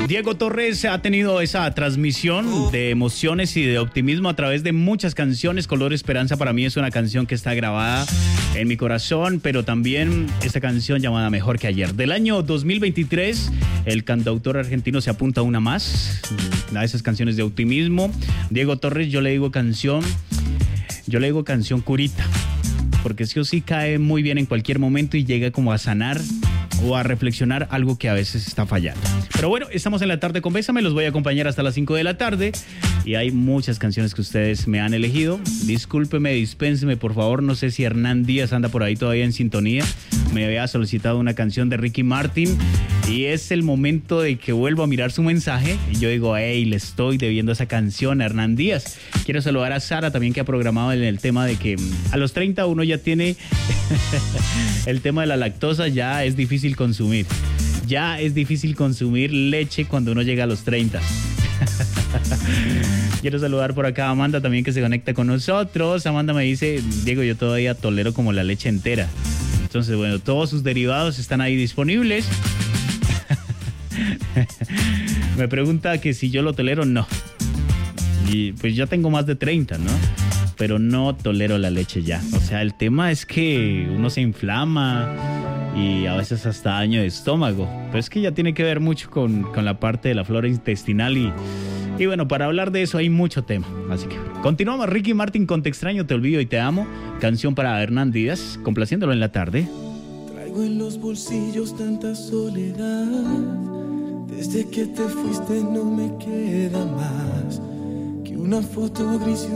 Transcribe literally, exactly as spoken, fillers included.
Diego Torres ha tenido esa transmisión de emociones y de optimismo a través de muchas canciones. Color Esperanza para mí es una canción que está grabada en mi corazón, pero también esta canción llamada Mejor que Ayer. Del año dos mil veintitrés, el cantautor argentino se apunta a una más, a esas canciones de optimismo. Diego Torres, yo le digo canción, yo le digo canción curita, porque sí o sí cae muy bien en cualquier momento y llega como a sanar o a reflexionar algo que a veces está fallando. Pero bueno, estamos en la tarde con Bésame, los voy a acompañar hasta las cinco de la tarde y hay muchas canciones que ustedes me han elegido. Discúlpeme, dispénseme, por favor, no sé si Hernán Díaz anda por ahí todavía en sintonía. Me había solicitado una canción de Ricky Martin y es el momento de que vuelvo a mirar su mensaje y yo digo, hey, le estoy debiendo esa canción a Hernán Díaz. Quiero saludar a Sara también, que ha programado en el tema de que a los treinta uno ya tiene el tema de la lactosa, ya es difícil consumir. Ya es difícil consumir leche cuando uno llega a los treinta. Quiero saludar por acá a Amanda también, que se conecta con nosotros. Amanda me dice, Diego, yo todavía tolero como la leche entera. Entonces, bueno, todos sus derivados están ahí disponibles. Me pregunta que si yo lo tolero, no. Y pues ya tengo más de treinta, ¿no? Pero no tolero la leche ya. O sea, el tema es que uno se inflama y a veces hasta daño de estómago. Pero es que ya tiene que ver mucho con, con la parte de la flora intestinal y, y bueno, para hablar de eso hay mucho tema. Así que continuamos. Ricky Martin con Te extraño, te olvido y te amo. Canción para Hernán Díaz, complaciéndolo en la tarde. Traigo en los bolsillos tanta soledad. Desde que te fuiste no me queda más que una foto gris.